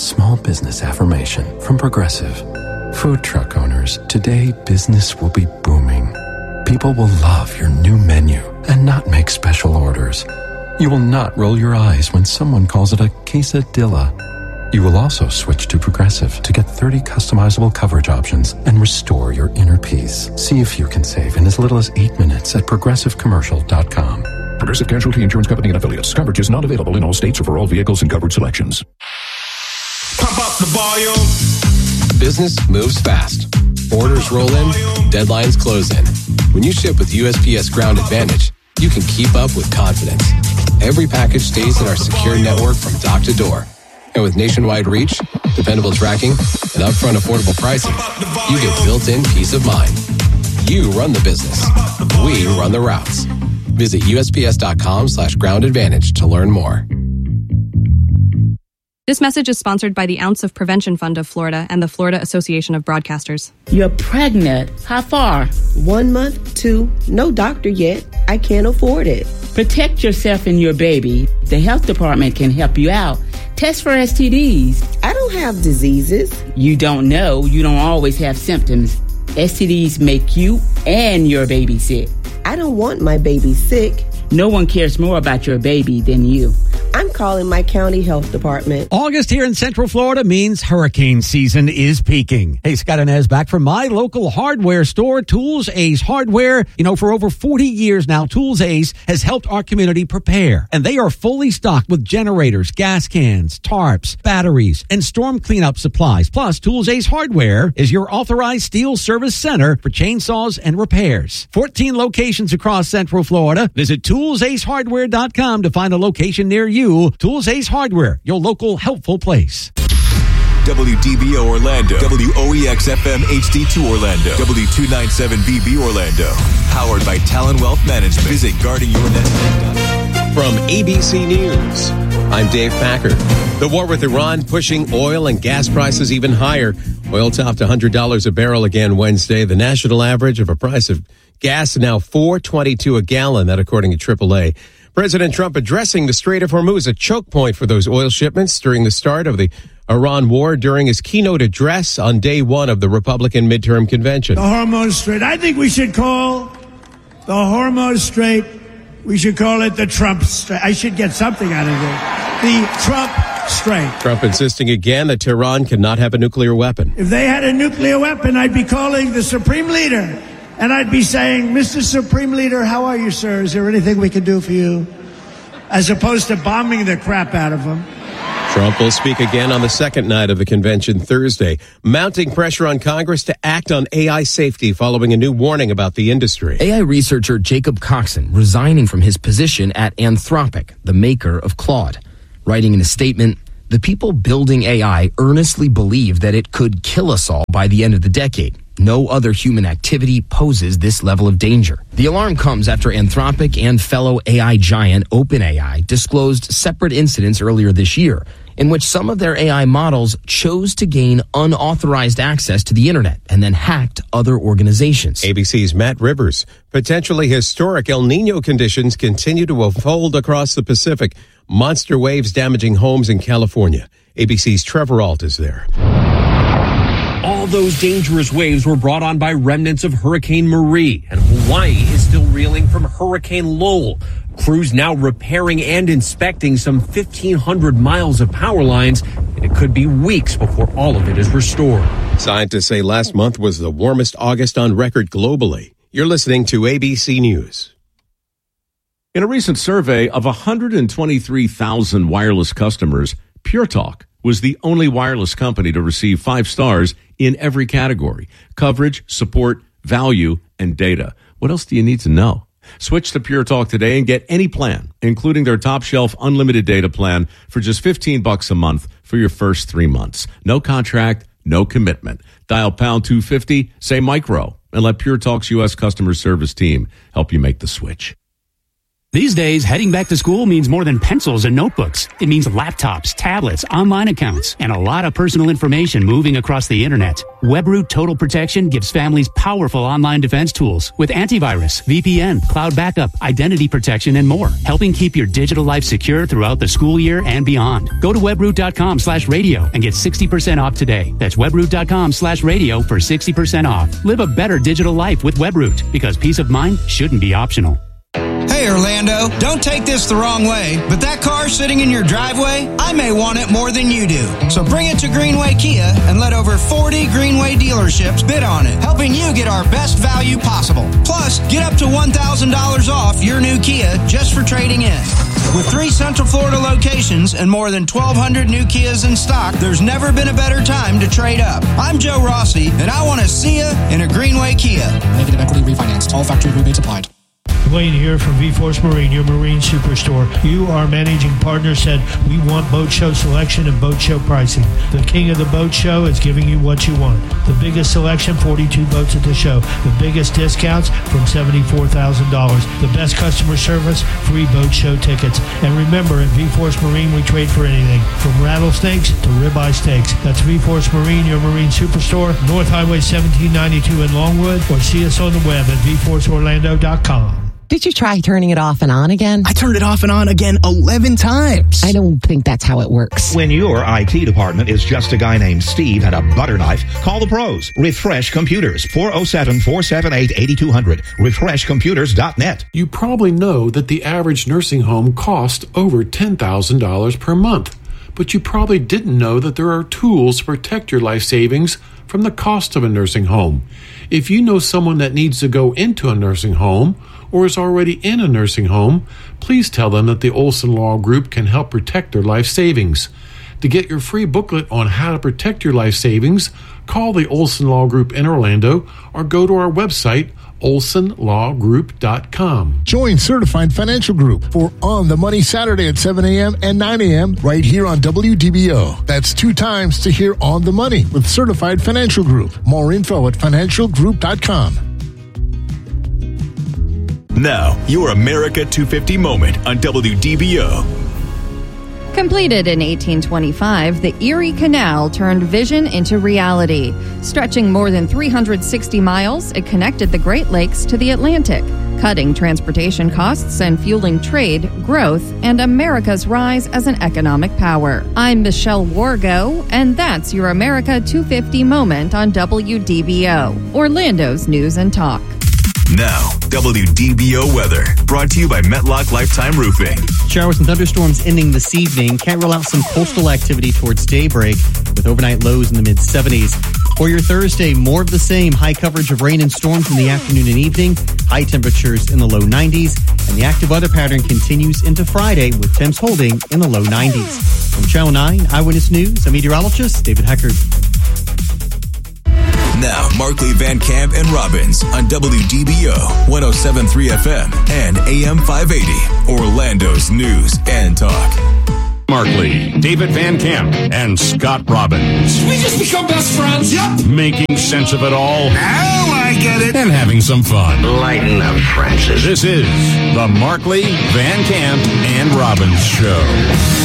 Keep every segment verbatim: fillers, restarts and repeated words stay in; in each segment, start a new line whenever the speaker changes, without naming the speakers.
small business affirmation from Progressive. Food truck owners, today business will be booming. People will love your new menu and not make special orders. You will not roll your eyes when someone calls it a quesadilla. You will also switch to Progressive to get thirty customizable coverage options and restore your inner peace. See if you can save in as little as eight minutes at progressive commercial dot com.
Progressive Casualty Insurance Company and Affiliates. Coverage is not available in all states or for all vehicles and covered selections.
Pump up the volume.
Business moves fast. Orders roll in, deadlines close in. When you ship with U S P S Ground Advantage, you can keep up with confidence. Every package stays in our secure network from dock to door. And with nationwide reach, dependable tracking, and upfront affordable pricing, you get built-in peace of mind. You run the business. We run the routes. Visit U S P S dot com slash ground advantage to learn more.
This message is sponsored by the Ounce of Prevention Fund of Florida and the Florida Association of Broadcasters.
You're pregnant. How far?
One month, two. No doctor yet. I can't afford it.
Protect yourself and your baby. The health department can help you out. Test for S T Ds.
I don't have diseases.
You don't know. You don't always have symptoms. S T Ds make you and your baby sick.
I don't want my baby sick.
No one cares more about your baby than you.
I'm calling my county health department.
August here in Central Florida means hurricane season is peaking. Hey, Scott Inez back from my local hardware store, Tools Ace Hardware. You know, for over forty years now, Tools Ace has helped our community prepare. And they are fully stocked with generators, gas cans, tarps, batteries, and storm cleanup supplies. Plus, Tools Ace Hardware is your authorized steel service center for chainsaws and repairs. fourteen locations across Central Florida. Visit tools ace hardware dot com to find a location near you. Tools Ace Hardware, your local helpful place.
W D B O Orlando, W O E X F M H D two Orlando, W two ninety-seven B B Orlando. Powered by Talon Wealth Management. Visit guarding your nest.
From A B C News, I'm Dave Packard. The war with Iran pushing oil and gas prices even higher. Oil topped one hundred dollars a barrel again Wednesday. The national average of a price of gas now four twenty-two a gallon, that according to triple A. President Trump addressing the Strait of Hormuz, a choke point for those oil shipments during the start of the Iran war during his keynote address on day one of the Republican midterm convention.
The Hormuz Strait. I think we should call the Hormuz Strait, we should call it the Trump Strait. I should get something out of it. The Trump Strait.
Trump insisting again that Tehran cannot have a nuclear weapon.
If they had a nuclear weapon, I'd be calling the Supreme Leader. And I'd be saying, Mister Supreme Leader, how are you, sir? Is there anything we can do for you? As opposed to bombing the crap out of them.
Trump will speak again on the second night of the convention Thursday, mounting pressure on Congress to act on A I safety following a new warning about the industry.
A I researcher Jacob Coxon resigning from his position at Anthropic, the maker of Claude. Writing in a statement, the people building A I earnestly believe that it could kill us all by the end of the decade. No other human activity poses this level of danger. The alarm comes after Anthropic and fellow A I giant OpenAI disclosed separate incidents earlier this year in which some of their A I models chose to gain unauthorized access to the internet and then hacked other organizations.
A B C's Matt Rivers. Potentially historic El Nino conditions continue to unfold across the Pacific. Monster waves damaging homes in California. A B C's Trevor Ault is there.
All those dangerous waves were brought on by remnants of Hurricane Marie, and Hawaii is still reeling from Hurricane Lowell. Crews now repairing and inspecting some fifteen hundred miles of power lines, and it could be weeks before all of it is restored.
Scientists say last month was the warmest August on record globally. You're listening to A B C News.
In a recent survey of one hundred twenty-three thousand wireless customers, Pure Talk was the only wireless company to receive five stars in every category: coverage, support, value, and data. What else do you need to know? Switch to Pure Talk today and get any plan, including their top shelf unlimited data plan for just fifteen bucks a month for your first three months. No contract, no commitment. Dial pound two fifty, say micro, and let Pure Talk's U S customer service team help you make the switch.
These days, heading back to school means more than pencils and notebooks. It means laptops, tablets, online accounts, and a lot of personal information moving across the internet. WebRoot Total Protection gives families powerful online defense tools with antivirus, V P N, cloud backup, identity protection, and more, helping keep your digital life secure throughout the school year and beyond. Go to webroot.com slash radio and get sixty percent off today. That's webroot.com slash radio for sixty percent off. Live a better digital life with WebRoot, because peace of mind shouldn't be optional.
Hey Orlando, don't take this the wrong way, but that car sitting in your driveway, I may want it more than you do. So bring it to Greenway Kia and let over forty Greenway dealerships bid on it, helping you get our best value possible. Plus, get up to one thousand dollars off your new Kia just for trading in. With three Central Florida locations and more than twelve hundred new Kias in stock, there's never been a better time to trade up. I'm Joe Rossi, and I want to see you in a Greenway Kia.
Negative equity refinanced. All factory rebates applied.
Wayne here from V-Force Marine, your marine superstore. You, our managing partner, said we want boat show selection and boat show pricing. The king of the boat show is giving you what you want. The biggest selection, forty-two boats at the show. The biggest discounts from seventy-four thousand dollars. The best customer service, free boat show tickets. And remember, at V-Force Marine, we trade for anything, from rattlesnakes to ribeye steaks. That's V-Force Marine, your marine superstore, North Highway seventeen ninety-two in Longwood, or see us on the web at v force orlando dot com.
Did you try turning it off and on again?
I turned it off and on again eleven times.
I don't think that's how it works.
When your I T department is just a guy named Steve and a butter knife, call the pros. Refresh Computers, four oh seven, four seven eight, eight two zero zero. refresh computers dot net.
You probably know that the average nursing home costs over ten thousand dollars per month. But you probably didn't know that there are tools to protect your life savings from the cost of a nursing home. If you know someone that needs to go into a nursing home or is already in a nursing home, please tell them that the Olson Law Group can help protect their life savings. To get your free booklet on how to protect your life savings, call the Olson Law Group in Orlando or go to our website, olson law group dot com.
Join Certified Financial Group for On the Money Saturday at seven a.m. and nine a.m. right here on W D B O. That's two times to hear On the Money with Certified Financial Group. More info at financial group dot com.
Now, your America two fifty moment on W D B O.
Completed in eighteen twenty-five, the Erie Canal turned vision into reality. Stretching more than three hundred sixty miles, it connected the Great Lakes to the Atlantic, cutting transportation costs and fueling trade, growth, and America's rise as an economic power. I'm Michelle Wargo, and that's your America two fifty moment on W D B O, Orlando's News and Talk.
Now, W D B O weather, brought to you by Metlock Lifetime Roofing.
Showers and thunderstorms ending this evening. Can't rule out some coastal activity towards daybreak with overnight lows in the mid seventies. For your Thursday, more of the same. High coverage of rain and storms in the afternoon and evening. High temperatures in the low nineties. And the active weather pattern continues into Friday with temps holding in the low nineties. From Channel nine Eyewitness News, I'm meteorologist David Heckard.
Now, Markley, Van Camp, and Robbins on W D B O, one oh seven point three F M and A M five eighty, Orlando's News and Talk.
Markley, David Van Camp, and Scott Robbins.
Did we just become best friends? Yep.
Making sense of it all.
Now I get it.
And having some fun.
Lighten up, Francis.
This is the Markley, Van Camp, and Robbins Show.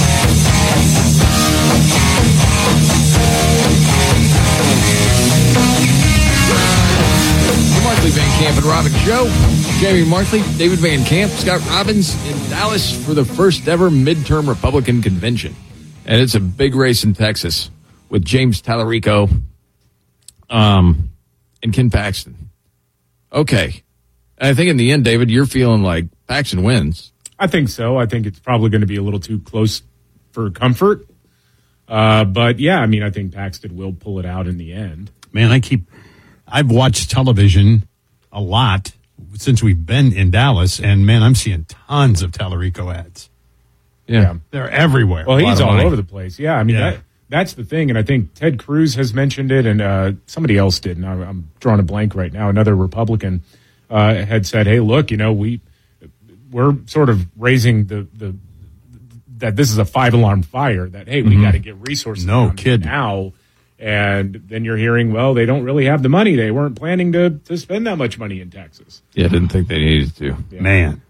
Van Camp and Robbins Show. Jamie Markley, David Van Camp, Scott Robbins in Dallas for the first ever midterm Republican convention. And it's a big race in Texas with James Tallarico um, and Ken Paxton. Okay. I think in the end, David, you're feeling like Paxton wins.
I think so. I think it's probably going to be a little too close for comfort. Uh, but, yeah, I mean, I think Paxton will pull it out in the end.
Man, I keep – I've watched television – a lot since we've been in Dallas, and man, I'm seeing tons of Tallarico ads.
Yeah. yeah.
They're everywhere.
Well, he's all over the place. Yeah, I mean, yeah. That, that's the thing, and I think Ted Cruz has mentioned it, and uh, somebody else did, and I'm, I'm drawing a blank right now. Another Republican uh, had said, hey, look, you know, we, we're sort of raising the, the that this is a five-alarm fire, that, hey, we mm-hmm. got to get resources
no kid.
now. And then you're hearing, well, they don't really have the money. They weren't planning to, to spend that much money in Texas.
Yeah, I didn't think they needed to.
Yeah.
Man.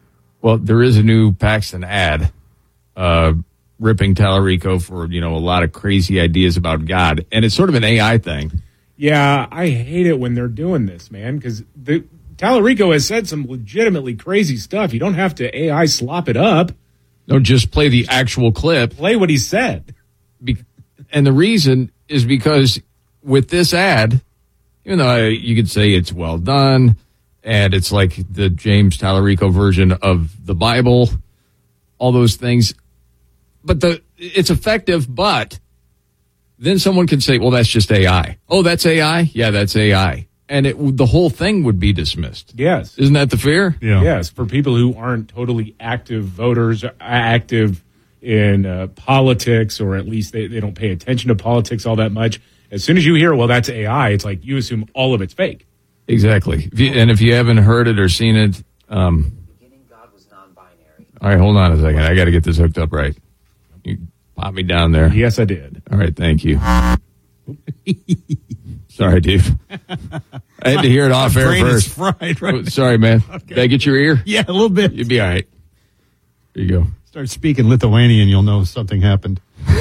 Well, there is a new Paxton ad uh, ripping Tallarico for, you know, a lot of crazy ideas about God. And it's sort of an A I thing.
Yeah, I hate it when they're doing this, man, because Tallarico has said some legitimately crazy stuff. You don't have to A I slop it up.
No, just play the actual clip.
Play what he said.
Be- and the reason is because with this ad, even though you could say it's well done, and it's like the James Tallarico version of the Bible, all those things. But the it's effective, but then someone can say, well, that's just A I. Oh, that's A I? Yeah, that's A I. And it, the whole thing would be dismissed.
Yes.
Isn't that the fear?
Yeah. Yes, for people who aren't totally active voters, active in uh, politics, or at least they, they don't pay attention to politics all that much. As soon as you hear, well, that's A I, it's like you assume all of it's fake.
Exactly. If you, and if you haven't heard it or seen it, um, all right, hold on a second. I got to get this hooked up right. You pop me down there.
Yes, I did.
All right, thank you. Sorry, Dave. I had to hear it off air first.
Fried, right?
Oh, sorry, man. Okay. Did I get your ear?
Yeah, a little bit.
You'd be all right. There you go.
Start speaking Lithuanian, you'll know something happened.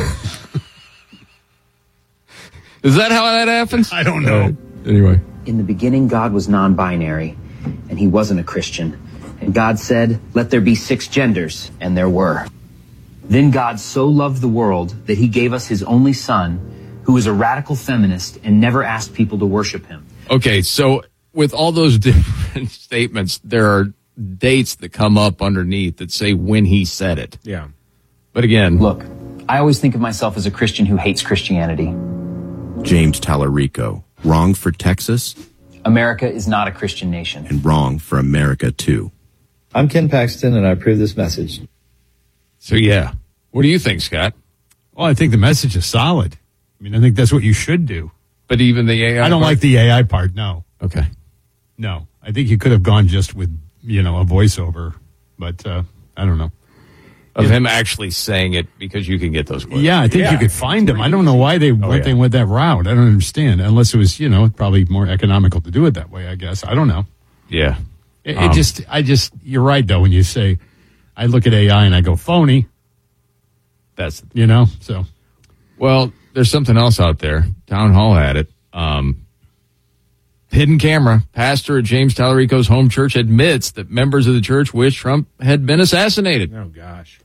Is that how that happens?
I don't know.
Right. Anyway.
In the beginning, God was non-binary, and he wasn't a Christian. And God said, let there be six genders, and there were. Then God so loved the world that he gave us his only son, who was a radical feminist and never asked people to worship him.
Okay, so with all those different statements, there are dates that come up underneath that say when he said it.
Yeah.
But again...
Look, I always think of myself as a Christian who hates Christianity.
James Tallarico. Wrong for Texas?
America is not a Christian nation.
And wrong for America, too.
I'm Ken Paxton, and I approve this message.
So, yeah. What do you think, Scott?
Well, I think the message is solid. I mean, I think that's what you should do.
But even the A I
I don't
part?
like the A I part, no.
Okay.
No. I think you could have gone just with, you know, a voiceover. But, uh, I don't know.
Of him actually saying it because you can get those clips.
Yeah, I think
yeah.
you could find them. I don't know why they
Oh,
went
yeah.
they went that route. I don't understand. Unless it was, you know, probably more economical to do it that way, I guess. I don't know.
Yeah.
It,
Um,
it just, I just, you're right, though, when you say, I look at A I and I go, phony.
That's,
you know, so.
Well, there's something else out there. Town Hall had it. Um, hidden camera. Pastor at James Tallarico's home church admits that members of the church wish Trump had been assassinated.
Oh, gosh.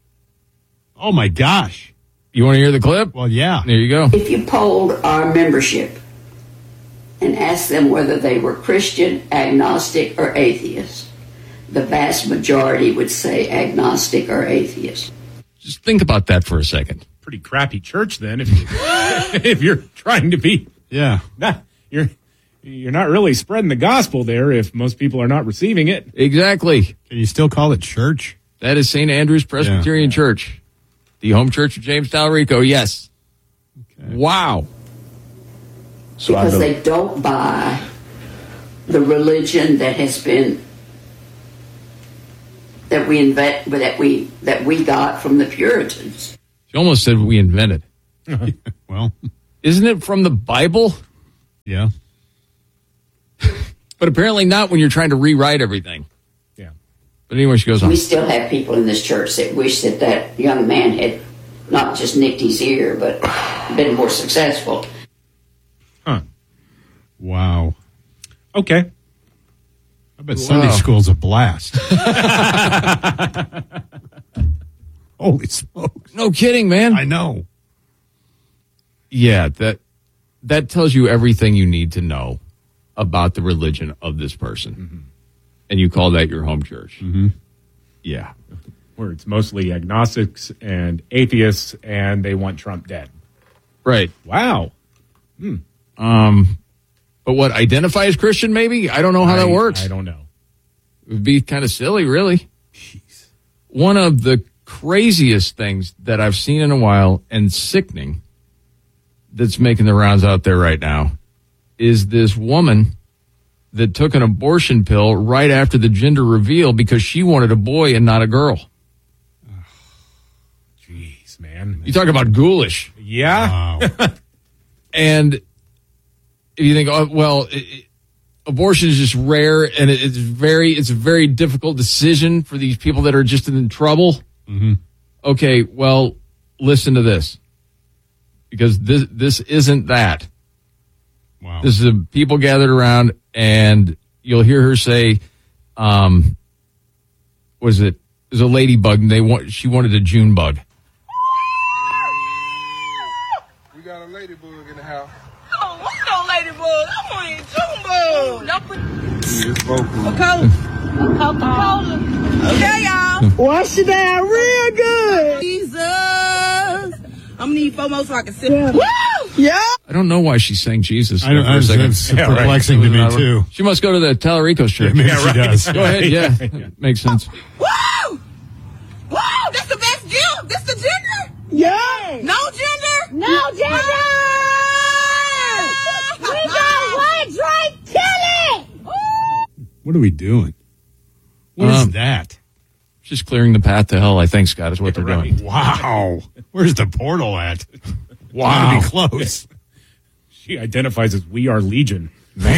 Oh, my gosh.
You want to hear the clip?
Well, yeah.
There you go.
If you polled our membership and asked them whether they were Christian, agnostic, or atheist, the vast majority would say agnostic or atheist.
Just think about that for a second.
Pretty crappy church, then, if, you, if you're trying to be...
Yeah.
Not, you're, you're not really spreading the gospel there if most people are not receiving it.
Exactly.
Can you still call it church?
That is Saint Andrew's Presbyterian
Yeah.
Church. The home church of James Tallarico, yes. Okay. Wow.
So because they don't buy the religion that has been that we invent that we that we got from the Puritans.
She almost said we invented.
Well,
isn't it from the Bible?
Yeah.
But apparently not when you're trying to rewrite everything.
Yeah.
But anyway, she goes on.
We still have people in this church that wish that that young man had not just nicked his ear, but been more successful.
Huh.
Wow.
Okay.
I bet Sunday
Wow.
school's a blast. Holy smokes.
No kidding, man.
I know.
Yeah, that that tells you everything you need to know about the religion of this person.
Mm-hmm.
And you call that your home church.
Mm-hmm.
Yeah.
Where it's mostly agnostics and atheists, and they want Trump dead.
Right.
Wow. Hmm.
Um, but what, identify as Christian maybe? I don't know how
I,
that works.
I don't know.
It would be kind of silly, really. Jeez. One of the craziest things that I've seen in a while and sickening that's making the rounds out there right now is this woman that took an abortion pill right after the gender reveal because she wanted a boy and not a girl.
Jeez, man.
You talk about ghoulish.
Yeah.
Wow.
And if you think, oh, well, it, it, abortion is just rare, and it, it's very it's a very difficult decision for these people that are just in trouble.
Mm-hmm.
Okay, well, listen to this, because this this isn't that.
Wow.
This is a, people gathered around, and you'll hear her say, um, what is it? It was a ladybug, and they want she wanted a June bug.
We got a ladybug in the house.
Oh, what's no ladybug? I want a June bug. No, but
It's vocal.
a Coca-Cola. Okay, y'all.
Wash it down real good.
Jesus. I'm gonna need four more so I can sit. Yeah. Woo!
Yeah.
I don't know why she's saying Jesus.
I don't-
for a
it's-
second.
it's perplexing to me, too.
She must go to the Tallarico's church.
Yeah, maybe she does.
Go ahead. Yeah, makes sense.
Woo! Woo! That's the best gift. That's the gender.
Yeah.
No gender.
No gender. We got one Drake killing.
What are we doing? What is
Um,
that?
Just clearing the path to hell, I think, Scott, is what they're doing.
Wow. Where's the portal at?
Wow.
Gotta be close.
She identifies as We Are Legion.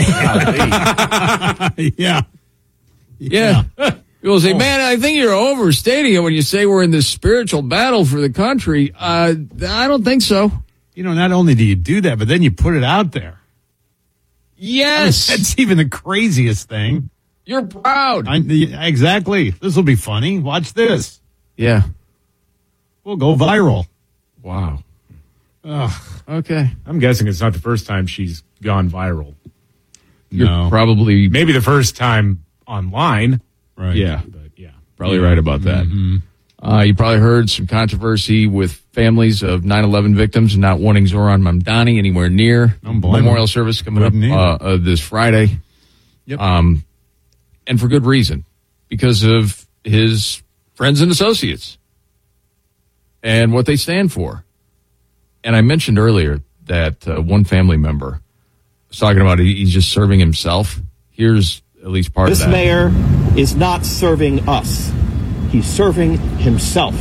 yeah.
Yeah. People say, man, I think you're overstating it when you say we're in this spiritual battle for the country. Uh, I don't think so.
You know, not only do you do that, but then you put it out there.
Yes.
That's even the craziest thing.
You're proud.
I, exactly. This will be funny. Watch this.
Yeah.
We'll go viral.
Wow.
Ugh.
Okay.
I'm guessing it's not the first time she's gone viral.
You're
No.
probably
Maybe the first time online.
Right.
Yeah.
But yeah.
Probably right about that.
Mm-hmm.
Uh, you probably heard some controversy with families of nine eleven victims not wanting Zoran Mamdani anywhere near
Don't blame
memorial
him.
service coming up
Wouldn't
uh,
either.
uh, this Friday.
Yep.
Um, and for good reason, because of his friends and associates and what they stand for. And I mentioned earlier that uh, one family member was talking about he- he's just serving himself. Here's at least part
This
of that.
mayor is not serving us. He's serving himself.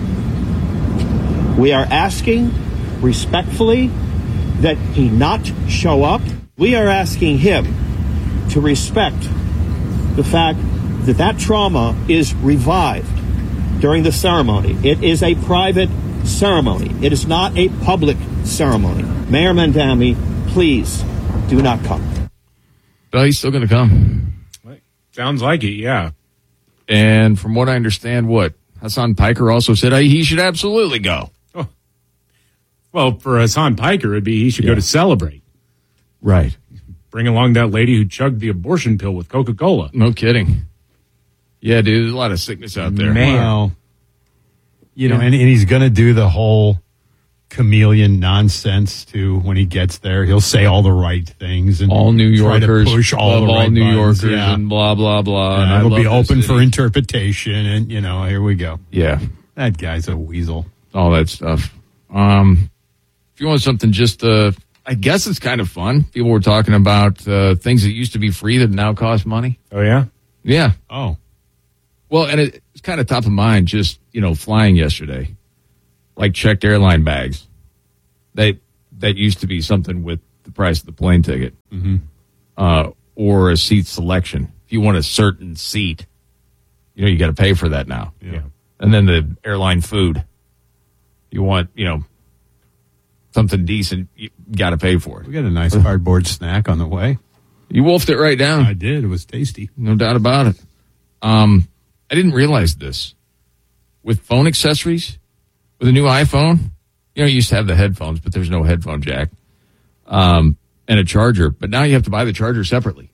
We are asking respectfully that he not show up. We are asking him to respect the fact that that trauma is revived during the ceremony. It is a private ceremony. It is not a public ceremony. Mayor Mamdani, please do not come.
Well, he's still going to come.
Sounds like it, yeah.
And from what I understand, what Hassan Piker also said, uh, he should absolutely go.
Oh. Well, for Hassan Piker, it'd be he should
Yeah.
go to Celebrate.
Right.
Bring along that lady who chugged the abortion pill with Coca-Cola.
No kidding. Yeah, dude, there's a lot of sickness out there.
Man.
Well, you know,
Yeah.
and, and he's going to do the whole chameleon nonsense too. When he gets there, he'll say all the right things and
All New
try to
Yorkers,
push all
love
the
all
right
New
buttons,
Yorkers,
yeah.
and blah blah blah.
And
I
it'll
love
be
this
open for
city.
interpretation, and you know, here we go.
Yeah,
That guy's a weasel.
all that stuff. Um, if you want something just, uh, I guess it's kind of fun. People were talking about uh, things that used to be free that now cost money.
Oh, yeah?
Yeah.
Oh,
Well, and it, it's kind of top of mind. Just you know, flying yesterday, like checked airline bags. They that used to be something with the price of the plane ticket,
mm-hmm.
uh, or a seat selection. If you want a certain seat, you know you got to pay for that now.
yeah.
And then the airline food. You want you know something decent, you got to pay for it.
We got a nice cardboard snack on the way.
You wolfed it right down.
I did. It was tasty.
No doubt about it. Um, I didn't realize this. With phone accessories, with a new iPhone, you know, you used to have the headphones, but there's no headphone jack, um, and a charger. But now you have to buy the charger separately.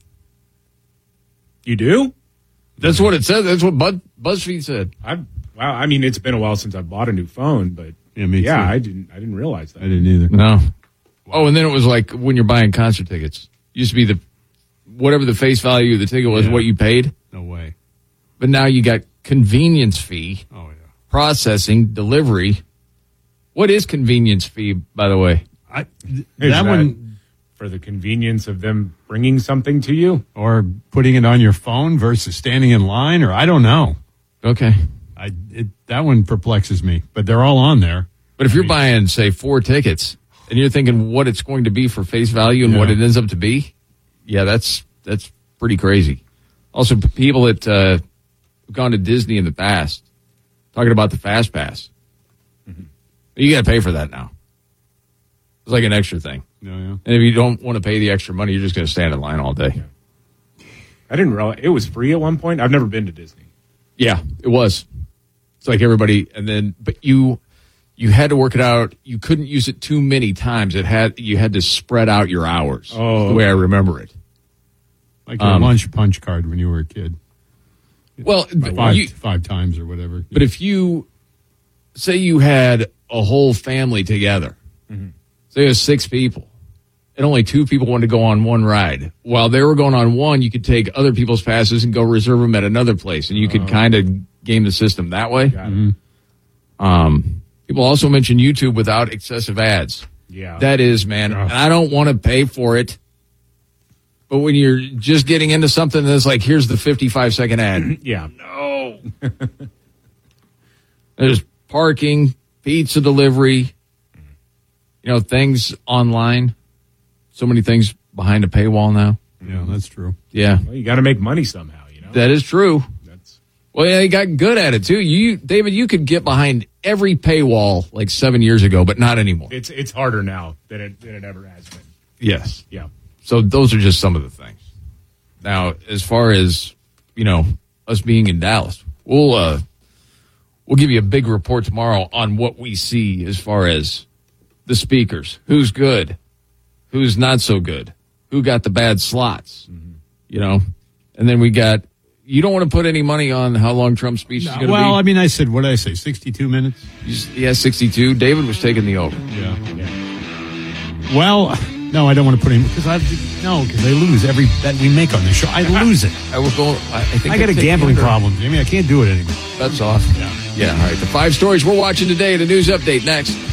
You do?
That's what it says. That's what Buzz, BuzzFeed said.
I Wow, I mean, it's been a while since I bought a new phone, but
Yeah, me
yeah,
too.
I didn't I didn't realize that.
I didn't either.
No. Oh, and then it was like when you're buying concert tickets. Used to be the whatever the face value of the ticket was,
Yeah.
what you paid.
No way.
But now you got convenience fee,
Oh yeah.
processing, delivery. What is convenience fee, by the way?
I, th-
Is
that one,
for the convenience of them bringing something to you.
or putting it on your phone versus standing in line, or I don't know.
Okay.
I it, that one perplexes me, but they're all on there.
But if you're buying, say, four tickets, and you're thinking what it's going to be for face value and
Yeah.
what it ends up to be, yeah, that's that's pretty crazy. Also, p- people that uh, have gone to Disney in the past, talking about the Fast Pass. Mm-hmm. You got to pay for that now. It's like an extra thing.
Yeah, yeah.
And if you don't want to pay the extra money, you're just going to stand in line all day.
Yeah. I didn't realize it was free at one point. I've never been to Disney.
Yeah, it was. It's like everybody, and then, but you, you had to work it out. You couldn't use it too many times. It had, you had to spread out your hours.
Oh,
the way I remember it.
Like your um, lunch punch card when you were a kid.
Well,
five,
you,
five times or whatever.
But if you, say you had a whole family together, mm-hmm. say it was six people, and only two people wanted to go on one ride. While they were going on one, you could take other people's passes and go reserve them at another place, and you could uh, kind of game the system that way.
Mm-hmm.
Um, people also mention YouTube without excessive ads.
Yeah.
That is, man. And I don't want to pay for it. But when you're just getting into something that's like, here's the fifty-five second ad.
Yeah.
No. There's parking, pizza delivery, you know, things online. So many things behind a paywall now.
Yeah, that's true.
Yeah.
Well, you got to make money somehow, you know?
That is true.
That's
Well, yeah, you got good at it, too. You, David, you could get behind every paywall like seven years ago, but not anymore.
It's it's harder now than it, than it ever has been.
Yes.
Yeah.
So those are just some of the things. Now, as far as, you know, us being in Dallas, we'll uh, we'll give you a big report tomorrow on what we see as far as the speakers. Who's good? Who's not so good? Who got the bad slots? Mm-hmm. You know? And then we got, you don't want to put any money on how long Trump's speech
no,
is going to
well,
be?
Well, I mean, I said, what did I say, sixty-two minutes?
Yeah, sixty-two. David was taking the over.
Yeah. yeah. Well, no, I don't want to put him, because I no, because I lose every bet we make on this show. I lose it.
I will go, I, I think
I got a gambling problem, Jamie. I can't do it anymore.
That's off.
Yeah.
Yeah, all right. The five stories we're watching today, the news update next.